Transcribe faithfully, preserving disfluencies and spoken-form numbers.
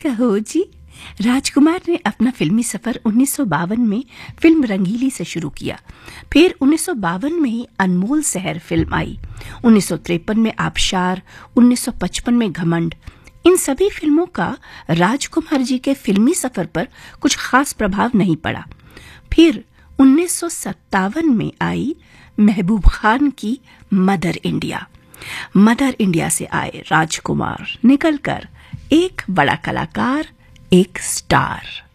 रहो जी। राजकुमार ने अपना फिल्मी सफर उन्नीस सौ बावन में फिल्म रंगीली से शुरू किया। फिर उन्नीस सौ बावन में ही अनमोल शहर फिल्म आई। उन्नीस सौ तिरपन में आबशार, उन्नीस सौ पचपन में घमंड। इन सभी फिल्मों का राजकुमार जी के फिल्मी सफर पर कुछ खास प्रभाव नहीं पड़ा। फिर उन्नीस सौ सत्तावन में आई महबूब खान की मदर इंडिया। मदर इंडिया से आए राजकुमार निकलकर एक बड़ा कलाकार, एक स्टार।